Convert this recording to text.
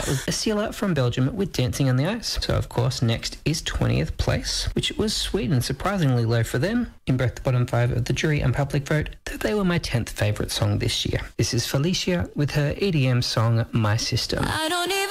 That was Asila from Belgium with Dancing on the Ice. So, of course, next is 20th place, which was Sweden, surprisingly low for them. In both the bottom 5 of the jury and public vote, that they were my 10th favourite song this year. This is Felicia with her EDM song, My System. I don't even